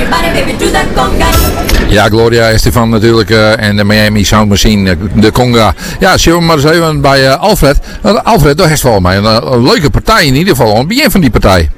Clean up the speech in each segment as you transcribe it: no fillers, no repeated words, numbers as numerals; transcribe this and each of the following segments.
Ja, Gloria Estefan natuurlijk en de Miami Sound Machine, de conga. Ja, zullen we maar eens even bij Alfred. Alfred, dat is volgens mij een leuke partij in ieder geval. Een begin van die partij.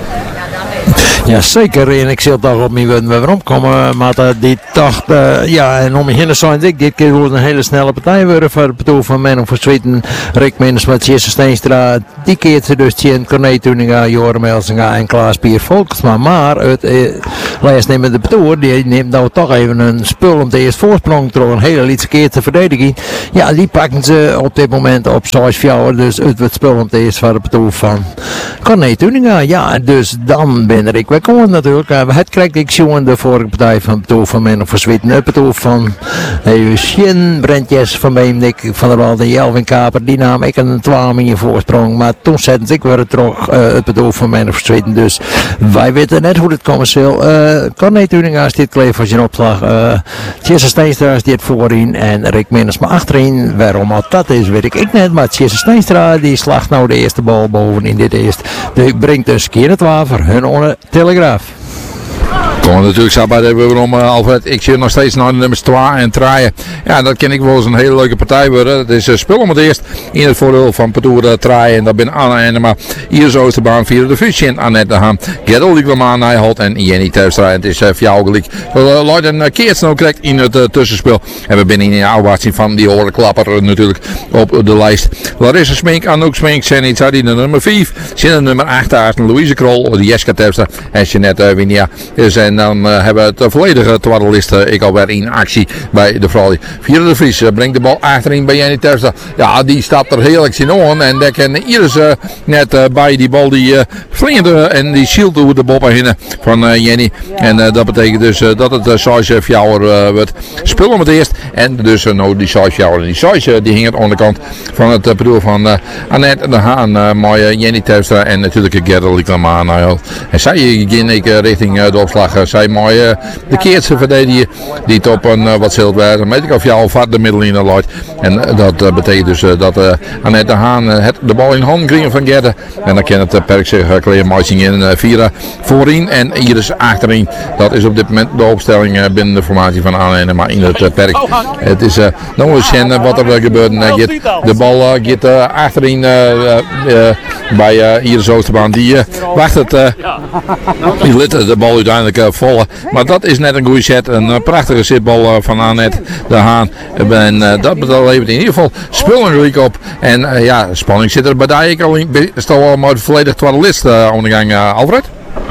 Ja, zeker. En ik zit toch op mijn waarom komen. Maar die dacht, ja, en om me heen zijn dit keer wordt een hele snelle partij worden voor het doel van Men of Zweden. Rick Menens met Jesse Steenstra. Die keert ze dus Tjen, Corné Tuninga, Joram Elsinga en Klaas Pier Volksma. Maar het lijstnemende betoer, die neemt nou toch even een spul om de eerste voorsprong door een hele lietse keer te verdedigen. Ja, die pakken ze op dit moment op 6-4. Dus het wordt spul om de eerste voor het betoer van Corné Tuninga. Ja, dus dan ben ik weggekomen natuurlijk. Het krijgt ik zo de vorige partij van het betoer van Men of Zweden. Het betoer van Sjen, Brentjes van Beemdik, Van der Walden, Jelvin Kaper. Die nam ik een 12 in je voorsprong. Maar toen zetten ik weer terug het betoer van Men of Zweden. Dus wij weten net hoe het commercieel. Corné Tuninga dit kleef voor zijn opslag. Jesse Steenstra is dit voorin en Rick Menens maar achterin. Waarom dat is weet ik niet. Maar Jesse Steenstra die slaagt nou de eerste bal boven in dit eerste. Die brengt dus keer het water hun onder Telegraaf. Komen natuurlijk zo bij de waarom Alfred. Ik zie nog steeds naar de nummers 2 en 3. Ja, dat ken ik wel eens een hele leuke partij worden. Het is spul om het eerst in het voordeel van Patoer 3. En dat ben Anna Enema, Iris Oosterbaan, via de Fusie, Annette de Haan, Gerald Lieklemaan, Nijholt en Jenny Teustra. Het is fjouwgelijk. Lloyd een keert nou krijgt in het tussenspel. En we zijn in de afwachting van die horenklapper natuurlijk op de lijst. Larissa Smink, Anouk Smink, Senny Tzadi, de nummer 5. Zin nummer 8, Aarten, Louise Krol, Jeska Teustra en Jeanette Winia. En dan hebben we het volledige twarrellist ik alweer in actie bij de vrouw. Vierde de Vries brengt de bal achterin bij Jenny Teustra. Ja, die staat er heerlijk in on. En daar kan Iris net bij die bal die vliegende en die shield door de bal heen van Jenny. En dat betekent dus dat het 6-4 wordt. Spul om het eerst. En dus nou die 6-4 en die 6 die hing aan de kant van het bedoel van Annette de Haan, mooie Jenny Teustra en natuurlijk Gerda Lieklemaan. En zij ging ik richting de opslag. Zij mooi de keertse verdedigen die top een wat zult werden. Weet ik of jou vat de middellijnen luidt. En dat betekent dus dat Annette de Haan de bal in handen krijgt van Gerda. En dan kan het perk zich klein mooi in Vira voorin en Iris achterin. Dat is op dit moment de opstelling binnen de formatie van Anne, maar in het perk. Het is nog eens wat er gebeurt. De bal gaat achterin bij Iris Oosterbaan. Die wacht het. Die liet de bal uiteindelijk volgen. Maar dat is net een goede set. Een prachtige zitbal van Annette de Haan. En dat levert in ieder geval spullen op. En ja, spanning zit er bij Dijk al in. Is toch al maar volledig twarrellist aan de gang, Alfred?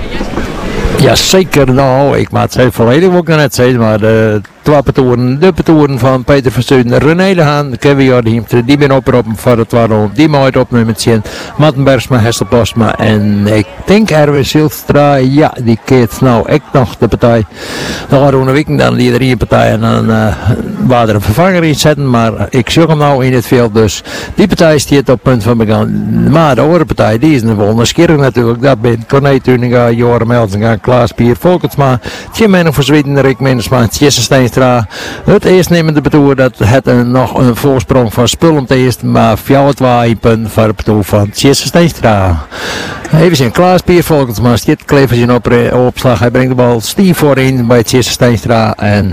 Ja, zeker. Nou, ik maak het volledig ook net zeggen, maar de petoren van Peter van Steuden, René de Haan, Kevin Jordiem, die ben oproepen voor het waarom, die mooit op nummer 10, Matten Bergsma, Hessel Postma en ik denk Erwin Silstra, ja, die keert nou echt nog de partij. Dan gaan we een week dan die 3 partij en dan waar er een vervanger in zetten, maar ik zoek hem nou in het veld, dus die partij staat op punt van begaan. Maar de andere partij, die is een wonderskierig natuurlijk, dat ben Corné Tuninga, Joram Elsinga, Klaas Pier Volkensma, Tjen Menno voor Zweden, Rick Menensma, Jesse Steenstra. Het eerst nemen de betoer dat het nog een voorsprong van spul om te eerst, maar 4-2 punt voor het betoer van Jesse Steenstra. Even zien, Klaas Pier Volkensma, dit klevers in opslag. Hij brengt de bal stief voorin bij Jesse Steenstra en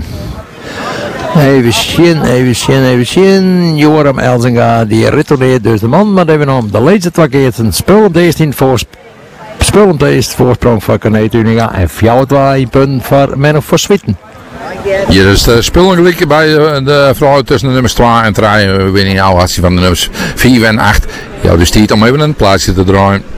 even zien. Joram Elsinga die retourneert dus de man, maar even om de laatste 2 keer een spul op de eerste in spul om de eerste voorsprong van Corné Tuninga en 4-2 punt voor Men of Zweden. Hier is de spullen bij de vrouw tussen de nummers 2 en 3. We winnen in de actie van de nummers 4 en 8. Ja, dus tijd om even een plaatsje te draaien.